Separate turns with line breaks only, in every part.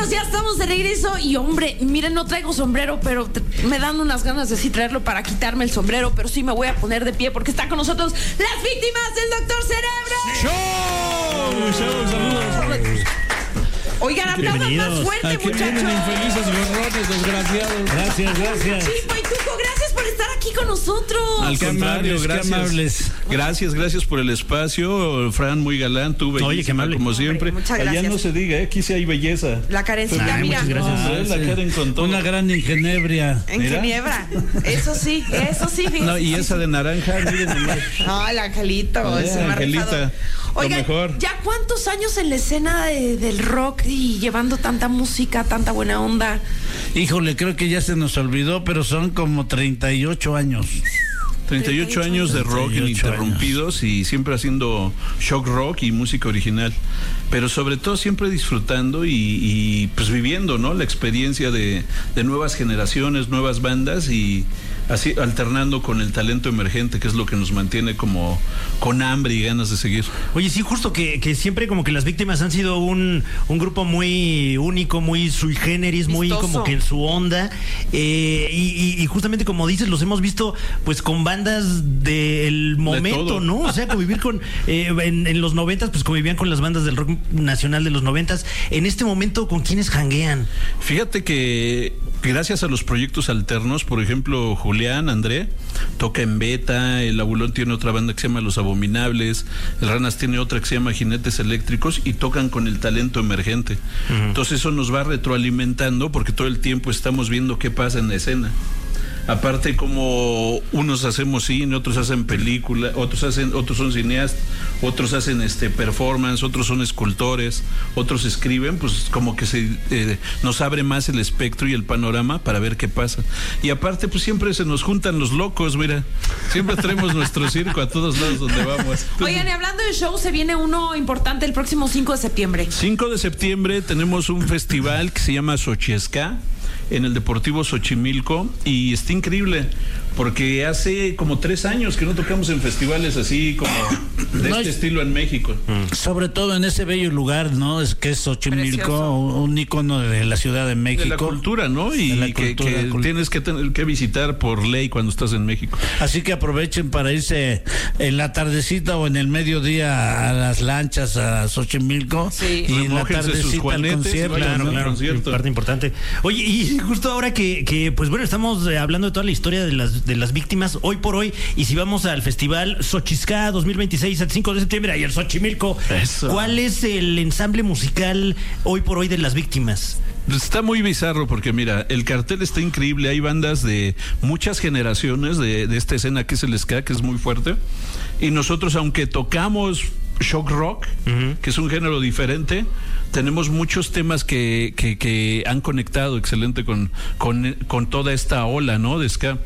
Amigos, ya estamos de regreso y hombre, miren, no traigo sombrero, pero me dan unas ganas de sí traerlo para quitarme el sombrero, pero sí me voy a poner de pie porque están con nosotros las víctimas del Doctor Cerebro.
Saludos.
Oigan, aplaudan más fuerte,
Aquí
muchachos.
vienen infelices gorrones, desgraciados.
Gracias.
Chipo y Tuco, gracias por estar aquí con nosotros.
Al contrario, gracias.
Qué amables.
Gracias por el espacio. Fran, muy galán, tú bellísima,
Oye, qué amable.
como
Hombre,
siempre.
muchas gracias.
Allá no se diga, aquí sí hay belleza.
La Karencita,
Ay,
mira.
muchas gracias.
La Karen con todo.
Una gran ingenebria.
En
Mira.
Ginebra. Eso sí, fíjense.
No, y esa de naranja, miren nomás.
No, el Angelito, es el más
Angelita,
rifado.
lo
Oigan,
mejor.
¿ya cuántos años en la escena del rock y llevando tanta música, tanta buena onda?
Híjole, creo que ya se nos olvidó, pero son como 38 años.
38 años de rock
38
ininterrumpidos y siempre haciendo shock rock y música original, pero sobre todo siempre disfrutando y pues viviendo, ¿no? La experiencia de nuevas generaciones, nuevas bandas y así alternando con el talento emergente, que es lo que nos mantiene como con hambre y ganas de seguir.
Oye, sí, justo que siempre como que las víctimas han sido un grupo muy único, muy sui generis, muy
Vistoso.
como que en su onda. Y justamente como dices, los hemos visto pues con bandas del momento,
todo.
¿no? O sea, convivir con... en los 90s, pues convivían con las bandas del rock nacional de los 90s. En este momento, ¿con quiénes janguean?
Fíjate que gracias a los proyectos alternos, por ejemplo, Julián, André, toca en Beta, el Abulón tiene otra banda que se llama Los Abominables, el Ranas tiene otra que se llama Jinetes Eléctricos y tocan con el talento emergente. Entonces eso nos va retroalimentando porque todo el tiempo estamos viendo qué pasa en la escena. Aparte, como unos hacemos cine, otros hacen película, otros son cineastas, otros hacen performance, otros son escultores, otros escriben, pues como que nos abre más el espectro y el panorama para ver qué pasa. Y aparte, pues siempre se nos juntan los locos, mira, siempre traemos nuestro circo a todos lados donde vamos.
Oigan, y hablando de show, se viene uno importante el próximo 5 de septiembre.
5 de septiembre tenemos un festival que se llama Xochiesca en el Deportivo Xochimilco y está increíble porque hace como 3 años que no tocamos en festivales así como de
No,
este estilo en México.
Sobre todo en ese bello lugar, ¿no? Es que es Xochimilco,
Precioso.
un ícono de la Ciudad de México.
De la cultura, ¿no?
De
Y
la
que
cultura.
tienes que tener que visitar por ley cuando estás en México.
Así que aprovechen para irse en la tardecita o en el mediodía a las lanchas a Xochimilco.
Sí.
Y en la
Remójense sus
tardecita al
juanetes y
concierto.
vayan,
¿no?
¿no?
Claro,
concierto.
parte importante. Oye, y justo ahora que pues bueno, estamos hablando de toda la historia de las víctimas hoy por hoy, y si vamos al festival Xochisca 2026 el 5 de septiembre, ahí en Xochimilco,
Eso.
¿cuál es el ensamble musical hoy por hoy de las víctimas?
Está muy bizarro porque mira, el cartel está increíble, hay bandas de muchas generaciones de esta escena que es el ska, que es muy fuerte, y nosotros aunque tocamos shock rock, que es un género diferente, tenemos muchos temas que han conectado excelente con toda esta ola, ¿no? De ska.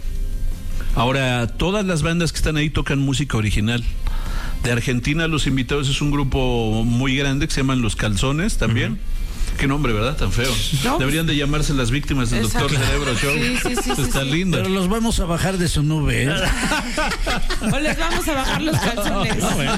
Ahora, todas las bandas que están ahí tocan música original. De Argentina, los invitados es un grupo muy grande que se llaman Los Calzones también. Qué nombre, ¿verdad? Tan feo.
No.
Deberían de llamarse las víctimas del
Exacto.
Doctor Cerebro Show.
Sí,
Está lindo.
Pero los vamos a bajar de su nube, ¿eh?
O les vamos a bajar los calzones.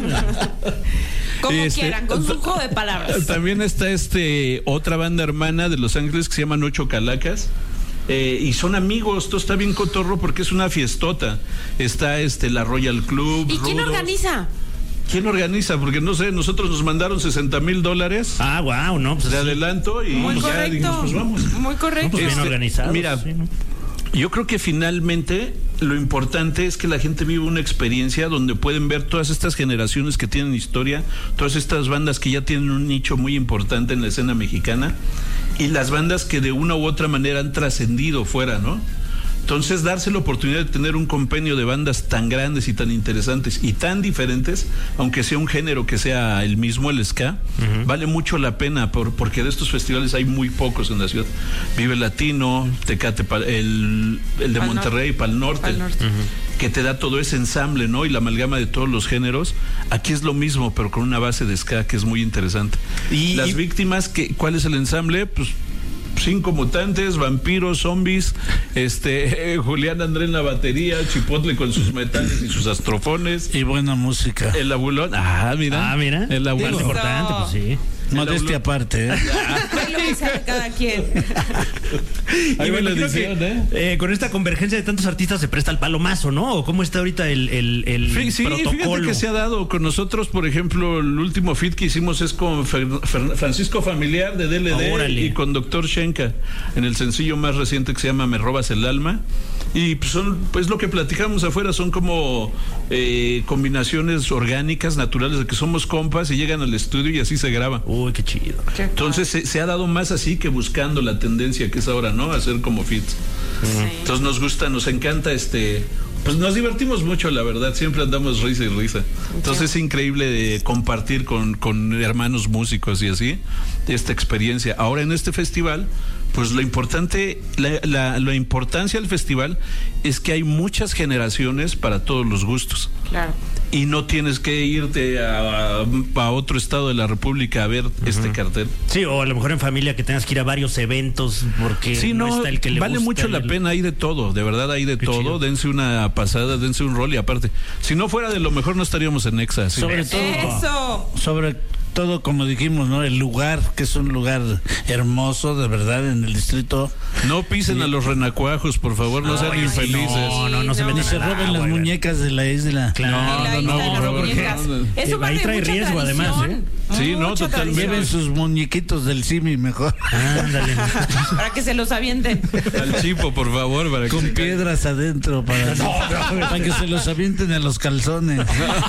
Como quieran, con su juego de palabras.
También está otra banda hermana de Los Ángeles que se llaman Ocho Calacas. Y son amigos, todo está bien cotorro porque es una fiestota. Está la Royal Club.
¿Y quién
Rudos.
organiza?
¿Quién organiza? Porque no sé, nosotros nos mandaron $60,000
Ah, wow, no, pues
de
sí.
adelanto y
Muy
ya
correcto.
dijimos, pues vamos.
Muy correcto.
Pues bien organizados.
Mira,
sí, ¿no?
yo creo que finalmente lo importante es que la gente vive una experiencia donde pueden ver todas estas generaciones que tienen historia, todas estas bandas que ya tienen un nicho muy importante en la escena mexicana y las bandas que de una u otra manera han trascendido fuera, ¿no? Entonces, darse la oportunidad de tener un compendio de bandas tan grandes y tan interesantes y tan diferentes, aunque sea un género que sea el mismo, el ska, vale mucho la pena porque de estos festivales hay muy pocos en la ciudad. Vive Latino, Tecate, el de
Pal
Monterrey, Pal Norte, que te da todo ese ensamble, ¿no? Y la amalgama de todos los géneros. Aquí es lo mismo, pero con una base de ska que es muy interesante. Las víctimas, ¿cuál es el ensamble? Pues 5 mutantes, vampiros, zombies, Julián André en la batería, Chipotle con sus metales y sus astrofones.
Y buena música.
El Abulón, mira.
Ah, mira.
El Abulón.
Es importante, pues sí.
Modestia aparte, ¿eh?
Ahí lo que sabe cada quien.
Ahí
Y
va la
imagino
edición,
que, con esta convergencia de tantos artistas se presta el palomazo, ¿no? ¿O cómo está ahorita el
Sí,
protocolo?
fíjate que se ha dado con nosotros, por ejemplo, el último feat que hicimos es con Francisco Familiar de DLD
Órale.
y con Dr. Shenka en el sencillo más reciente que se llama Me Robas el Alma. Y pues lo que platicamos afuera son como combinaciones orgánicas, naturales, de que somos compas y llegan al estudio y así se graba.
Uy, qué chido.
Entonces se ha dado más así que buscando la tendencia que es ahora, ¿no? Hacer como feats. Entonces nos gusta, nos encanta pues nos divertimos mucho, la verdad, siempre andamos risa y risa. Entonces es increíble de compartir con hermanos músicos y así esta experiencia. Ahora en este festival, pues lo importante, la importancia del festival es que hay muchas generaciones para todos los gustos.
Claro.
Y no tienes que irte a otro estado de la República a ver este cartel.
Sí, o a lo mejor en familia que tengas que ir a varios eventos porque
Sí,
no
no,
está el que le
vale
gusta,
mucho la pena, hay de todo, de verdad hay de
Qué
todo.
chido.
Dense una pasada, dense un rol y aparte, si no fuera de lo mejor no estaríamos en Exa. ¿Sí?
Sobre todo,
Eso.
sobre todo, como dijimos, ¿no? El lugar, que es un lugar hermoso, de verdad, en el distrito.
No pisen a los renacuajos, por favor, no sean
Oye, sí,
infelices.
no se
No.
Ni
meten
se
al
roben
agua,
las
güey.
muñecas de la isla.
Claro,
Ahí
no,
están las
no,
muñecas.
no, no.
Es un bar
Ahí
de
trae
mucha
riesgo,
tradición.
además,
Sí, no,
Mucha
totalmente.
tradición.
Lleven sus muñequitos del Simi mejor.
Ándale.
Para que se los avienten.
Al chipo, por favor, para que
Con
se caiga.
piedras adentro para que se los avienten a los calzones.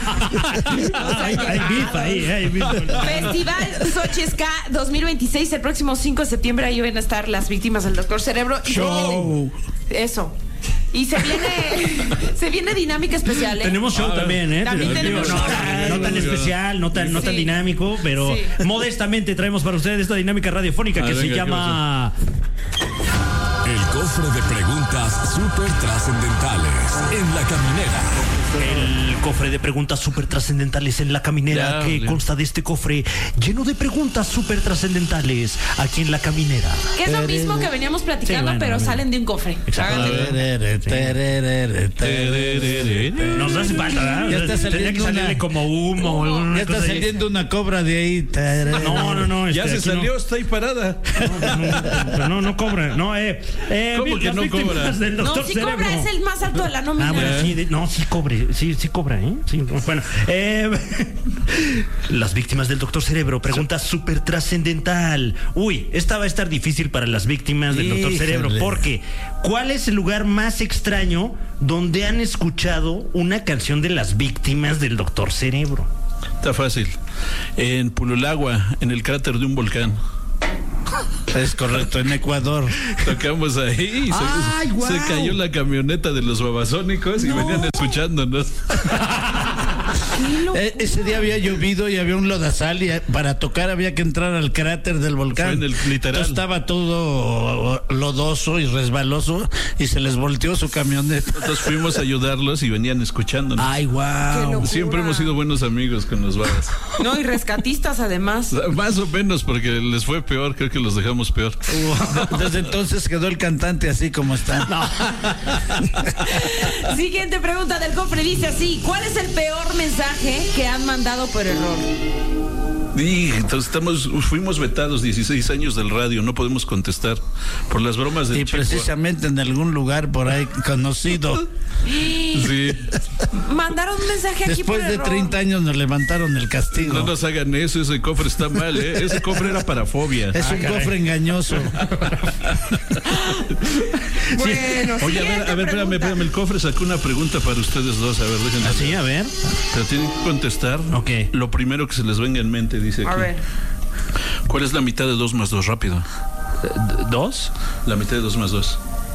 Hay beef ahí, hay beef.
Festival Xochitl 2026, el próximo 5 de septiembre. Ahí van a estar las víctimas del Doctor Cerebro. Y
Show.
Eso. Y se viene dinámica especial, ¿eh?
Tenemos show también, ¿eh?
También tenemos show.
No tan especial, no tan
Sí.
dinámico, pero
Sí.
modestamente traemos para ustedes esta dinámica radiofónica que se
venga,
llama...
El cofre de preguntas súper trascendentales en la caminera.
El cofre de preguntas súper trascendentales en la caminera,
Ya,
que
ya.
consta de este cofre lleno de preguntas súper trascendentales aquí en la caminera.
Que es lo mismo que veníamos platicando,
Sí, bueno,
pero
bueno.
salen de un cofre.
Exacto. Nos hace falta, ¿verdad?
Ya
Tendría
está
que
saliendo
salirle
una-
como humo o alguna
Ya está
cosa ahí.
saliendo una cobra de ahí.
No,
Ya se
aquí no.
salió, está ahí parada.
No cobra. No,
¿Cómo que
las
no
víctimas
cobra?
del
No,
Doctor
sí
Cerebro.
cobra, es el más alto de la nómina.
Ah, bueno, sí, sí cobre, sí cobra, ¿eh? Sí, bueno, las víctimas del Doctor Cerebro, pregunta súper trascendental. Uy, esta va a estar difícil para las víctimas del Doctor
Híjole.
Cerebro, porque ¿cuál es el lugar más extraño donde han escuchado una canción de las víctimas del Doctor Cerebro?
Está fácil. En Pululagua, en el cráter de un volcán.
Es correcto, en Ecuador.
Tocamos ahí y
¡Ay, guau!
se cayó la camioneta de los babasónicos y venían escuchándonos.
Ese día había llovido y había un lodazal y para tocar había que entrar al cráter del volcán.
Fue en el literal.
Entonces estaba todo lodoso y resbaloso y se les volteó su camioneta.
Nosotros fuimos a ayudarlos y venían escuchándonos.
Ay,
Qué
guau.
locura.
Siempre hemos sido buenos amigos con los babas.
No, y rescatistas además.
Más o menos, porque les fue peor, creo que los dejamos peor.
Desde entonces quedó el cantante así como está.
Siguiente pregunta del cofre dice así: ¿cuál es el peor mensaje que han mandado por error?
Y entonces fuimos vetados 16 años del radio, no podemos contestar por las bromas del
Y
chico.
precisamente en algún lugar por ahí conocido.
Sí,
Mandaron un mensaje aquí por
Después de
error.
30 años nos levantaron el castigo.
no nos hagan eso, ese cofre está mal, ¿eh? Ese cofre era para fobia.
Es un cofre engañoso.
Bueno,
Oye,
siguiente
a ver,
pregunta.
espérame, el cofre sacó una pregunta para ustedes dos, a ver, déjenme.
Así, a ver.
Pero tienen que contestar
Ok.
lo primero que se les venga en mente, dice aquí.
A ver.
¿Cuál es la mitad de 2 más 2? Rápido.
¿2?
La mitad de 2 más 2.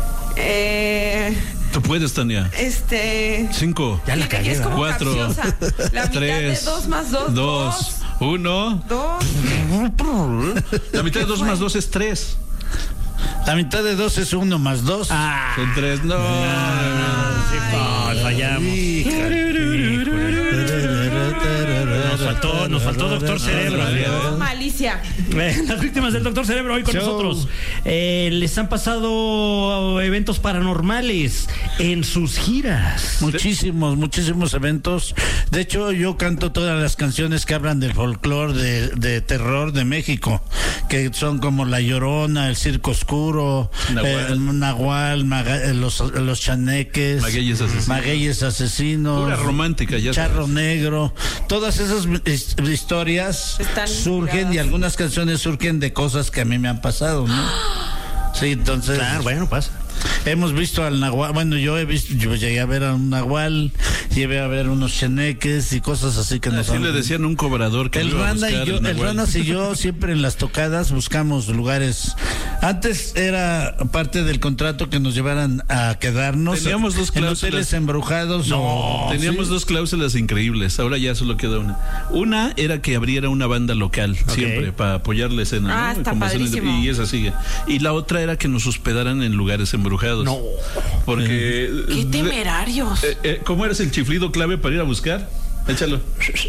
Tú puedes, Tania. 5,
Ya la
Fíjate que
cagué,
es como
4,
capciosa. La mitad
3,
de 2 más 2.
2, 1.
2.
La mitad de 2 más 2 es 3.
La mitad de 2 es 1 más 2.
Son 3. No.
Fallamos. Nos faltó Doctor Cerebro.
No, malicia.
Las víctimas del Doctor Cerebro hoy con nosotros. Les han pasado eventos paranormales en sus giras.
Muchísimos eventos. De hecho, yo canto todas las canciones que hablan del folclore de terror de México, que son como La Llorona, El Circo Oscuro, Nahual, los chaneques, Magueyes Asesinos,
pura romántica, ya
Charro
sabes.
Negro. Todas esas historias surgen y algunas canciones surgen de cosas que a mí me han pasado, ¿no? Sí, entonces.
Claro, bueno, pasa.
Hemos visto al Nahual, bueno, yo llegué a ver a un Nahual, llegué a ver unos cheneques y cosas así que nos
Así le decían a un cobrador que
el Ranas y yo siempre en las tocadas buscamos lugares. Antes era parte del contrato que nos llevaran a quedarnos.
Teníamos dos cláusulas.
En hoteles embrujados.
Teníamos dos cláusulas increíbles. Ahora ya solo queda una. Una era que abriera una banda local, siempre, para apoyar la escena. ¿no?
Está padrísimo.
Y esa sigue. Y la otra era que nos hospedaran en lugares embrujados.
No.
Porque.
¡Qué temerarios!
¿Cómo eres el chiflido clave para ir a buscar? Échalo.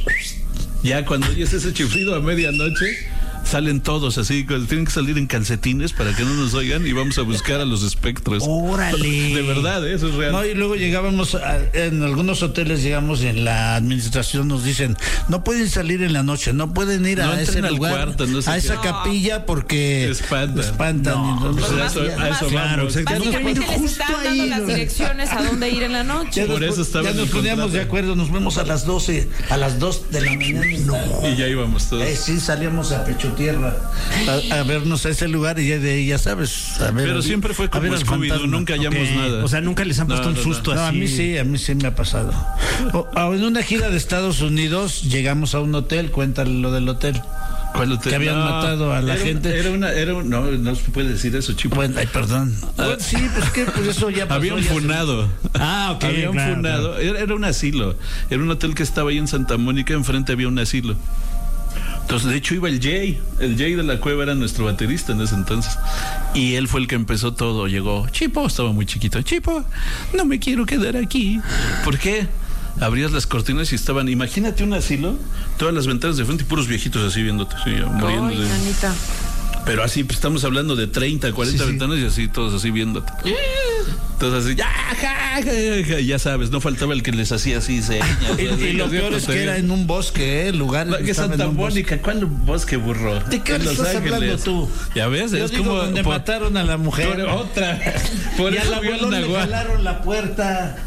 Ya cuando oyes ese chiflido a medianoche, salen todos así, tienen que salir en calcetines para que no nos oigan y vamos a buscar a los espectros.
¡Órale!
De verdad, eso es real.
No, y luego llegábamos en algunos hoteles, llegamos y en la administración nos dicen, no pueden salir en la noche, no pueden ir a ese lugar,
cuarto, no sé
a esa capilla porque espantan.
No, a eso
claro,
vamos.
Básicamente les están dando las direcciones a dónde ir en la noche.
Por eso estaba
ya
en
nos
el
poníamos
contrato.
de acuerdo, nos vemos a las 12, a las 2 de la mañana.
Y ya íbamos todos.
Sí, salíamos a Pecho Tierra a vernos a ese lugar y ya de ahí, ya sabes.
Pero siempre fue como Scooby-Doo, nunca hallamos nada.
O sea, nunca les han puesto un susto
No,
así.
a mí sí me ha pasado. En una gira de Estados Unidos llegamos a un hotel, cuéntale lo del hotel.
¿Cuál hotel?
Que habían matado a la gente.
No se puede decir eso, chico.
Bueno, ay, perdón. Sí, pues que pues eso ya pasó.
Había un funado.
Ok.
Había un funado.
Claro.
Era un asilo. Era un hotel que estaba ahí en Santa Mónica, enfrente había un asilo. Entonces, de hecho, iba el Jay de la Cueva era nuestro baterista en ese entonces. Y él fue el que empezó todo. Llegó, Chipo, estaba muy chiquito. Chipo, no me quiero quedar aquí. ¿Por qué? Abrías las cortinas y estaban, imagínate un asilo, todas las ventanas de frente y puros viejitos así viéndote, muriendo.
Ay, nanita.
Pero así, pues, estamos hablando de 30, 40 ventanas y así, todos así viéndote. Entonces así, ya sabes, no faltaba el que les hacía así señas.
Y lo peor es que era en un bosque, lugar.
Que Santa Mónica, ¿cuál bosque, burro?
¿De qué
Los
estás
Ángeles.
hablando tú?
Ya ves,
Yo
es
digo
como
donde mataron a la mujer.
Otra. Por
Y
eso
al
vio el
abuelo le
Nahual.
jalaron la puerta.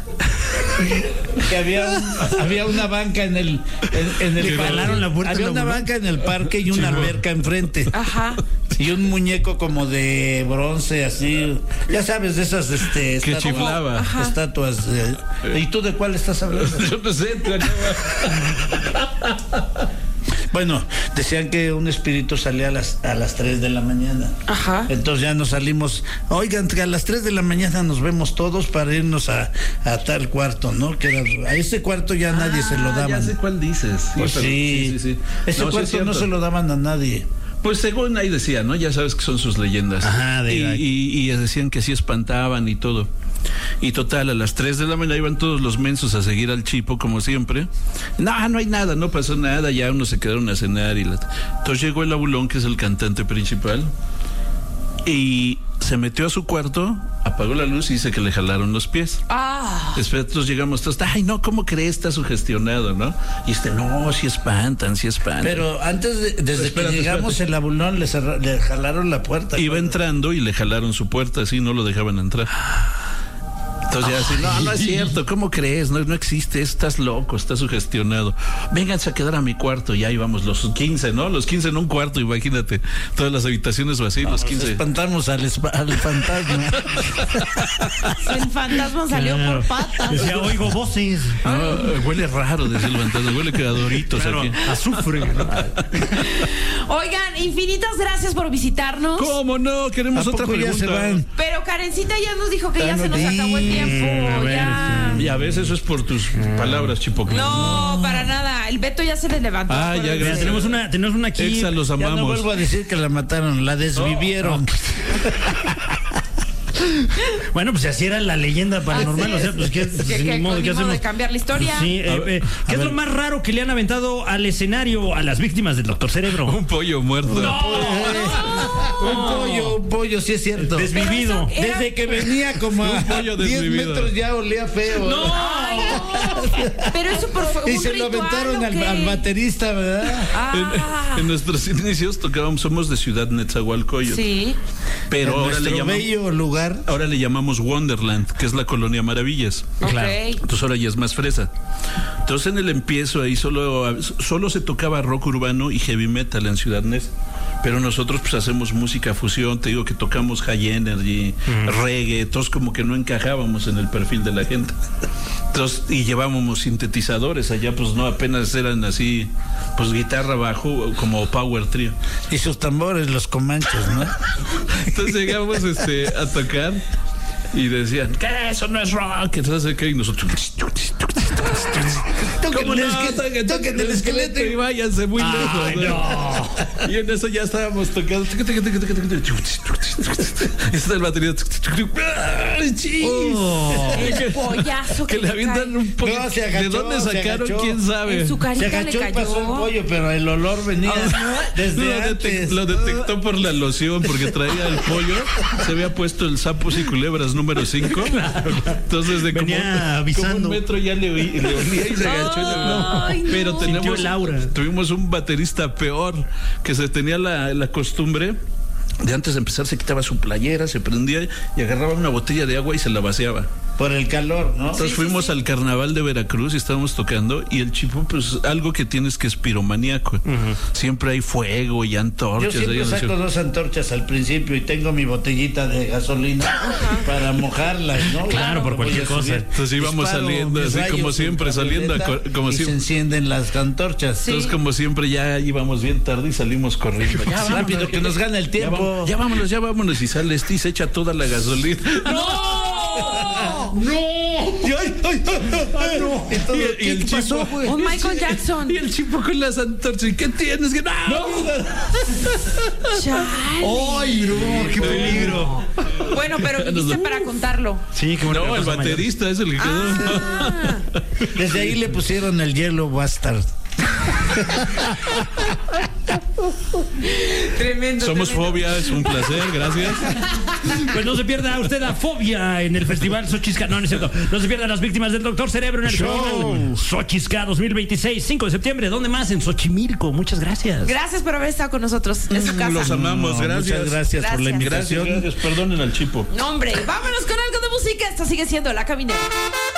Que había una banca en el
Le jalaron la puerta
había
al
una
abuelo.
banca en el parque y una alberca enfrente.
Ajá.
Y un muñeco como de bronce así, ya sabes, de esas
Que chiflaba.
estatuas. ¿Y tú de cuál estás hablando?
Yo no sé, tú
Bueno, decían que un espíritu salía a las 3 de la mañana.
Ajá.
Entonces ya nos salimos, oigan, que a las 3 de la mañana nos vemos todos para irnos a tal cuarto, ¿no? Que a ese cuarto ya nadie se lo daban.
Ya sé cuál dices.
Pues
pero-
sí. Ese
No, sí es
cuarto no
cierto.
se lo daban a nadie.
Pues según ahí decía, ¿no? Ya sabes que son sus leyendas.
Ajá,
y decían que sí espantaban y todo. Y total, a las 3 de la mañana iban todos los mensos a seguir al Chipo, como siempre. No hay nada, no pasó nada, ya unos se quedaron a cenar. Entonces llegó el Abulón, que es el cantante principal, y se metió a su cuarto, apagó la luz y dice que le jalaron los pies. Después nosotros llegamos todos, ay, no, ¿cómo crees? Está sugestionado, ¿no? Y no, sí espantan.
Pero antes, desde que llegamos, el Abulón le jalaron la puerta.
Iba entrando y le jalaron su puerta, así no lo dejaban entrar. Entonces ya así, no es cierto, ¿cómo crees? No existe, estás loco, estás sugestionado. Vénganse a quedar a mi cuarto, y ahí vamos, los 15, ¿no? Los 15 en un cuarto, imagínate, todas las habitaciones o así, los 15.
Espantamos al fantasma.
El fantasma salió por patas.
Decía, oigo voces.
Huele raro, decía el fantasma, huele que a Doritos
Claro,
aquí.
azufre.
Oigan, infinitas gracias por visitarnos.
¿Cómo no? Queremos
¿A
otra
poco ya
pregunta.
se van?
Pero Karencita ya nos dijo que ya
Ya
se
no
nos acabó el tiempo.
a ver,
Ya.
Y a veces eso es por tus palabras, Chipocles.
No, para nada. El Beto ya se le levantó.
Ah, ya,
Mira,
gracias.
tenemos una aquí.
Exa, los
Ya no
amamos.
vuelvo a decir que la mataron, la desvivieron.
Bueno, pues así era la leyenda paranormal. O sea, pues ¿qué
modo
hacemos?
De cambiar la historia.
Sí, ¿qué es lo más raro que le han aventado al escenario a las víctimas del Doctor Cerebro?
Un pollo muerto.
Un pollo, sí es cierto.
Desvivido.
Desde que venía como a 10 metros ya olía feo.
Ay, no. Pero eso por favor.
Y se lo aventaron al baterista, ¿verdad?
En nuestros inicios tocábamos, somos de Ciudad Netzahualcóyotl.
Sí.
Pero
ahora
le llamamos Wonderland, que es la colonia Maravillas.
Claro.
Entonces ahora ya es más fresa. Entonces en el empiezo ahí solo se tocaba rock urbano y heavy metal en Ciudad Nez. Pero nosotros pues hacemos música fusión, te digo que tocamos high energy, reggae, todos como que no encajábamos en el perfil de la gente. Entonces, y llevábamos sintetizadores allá, pues no, apenas eran así, pues guitarra bajo, como power trio.
Y sus tambores, los comanches, ¿no?
Entonces llegamos a tocar y decían, ¿qué? Eso no es rock. Entonces, ¿qué? Y nosotros... Toquen el esqueleto y váyanse muy lejos.
No.
Y en eso ya estábamos tocando. Y está el batería.
El pollazo
que le avientan un poco.
No, se agachó,
¿de dónde sacaron? ¿Quién sabe?
En su carita
Se agachó
le
y pasó el
cayó.
pollo, pero el olor venía desde antes.
Lo detectó por la loción, porque traía el pollo. Se había puesto el Sapos y Culebras número 5. Entonces, de
venía avisando.
como un metro ya le olía y se agachó.
Ay, no.
Pero
Laura.
tuvimos un baterista peor, que se tenía la costumbre de antes de empezar se quitaba su playera, se prendía y agarraba una botella de agua y se la vaciaba.
Por el calor, ¿no?
Entonces fuimos al carnaval de Veracruz y estábamos tocando y el chipo, pues algo que tienes que es piromaníaco. Siempre hay fuego y antorchas.
Yo siempre saco 2 antorchas al principio y tengo mi botellita de gasolina para mojarlas, ¿no?
Claro, por cualquier cosa.
Entonces íbamos saliendo así como siempre, saliendo como
y
siempre.
se encienden las antorchas.
Sí.
Entonces como siempre ya íbamos bien tarde y salimos corriendo.
Ya rápido, que nos gana el tiempo.
Ya vámonos y sale y se echa toda la gasolina.
¡No!
¡No! ¡No!
Y el
¿Qué pasó,
chipo,
güey?
Un Michael Jackson.
y el chipo con las antorchas. ¿Qué tienes? ¡No!
Chale.
¡Ay, no! ¡Qué peligro!
Bueno, pero viniste para contarlo.
Sí, qué bueno.
No, el baterista es el que quedó.
Ah.
Desde ahí le pusieron el Yellow Bastard.
Tremendo.
Somos
tremendo.
Fobia, es un placer, gracias.
Pues no se pierda usted a Fobia en el Festival Xochitl. No es cierto. No se pierdan las víctimas del Doctor Cerebro en el show Xochitl 2026, 5 de septiembre. ¿Dónde más? En Xochimilco. Muchas gracias.
Gracias por haber estado con nosotros en su casa.
Los amamos, gracias.
Muchas gracias por la
Gracias.
invitación.
Gracias, perdonen al chipo.
No, hombre, vámonos con algo de música. Esta sigue siendo La Caminera.